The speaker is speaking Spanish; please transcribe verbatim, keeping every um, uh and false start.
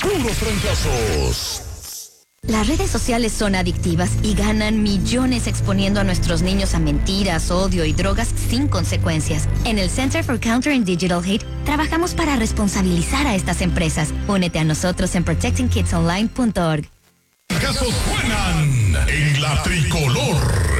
puros trancazos. Las redes sociales son adictivas y ganan millones exponiendo a nuestros niños a mentiras, odio y drogas sin consecuencias. En el Center for Countering Digital Hate trabajamos para responsabilizar a estas empresas. Únete a nosotros en protecting kids online punto org. Casos suenan en la tricolor.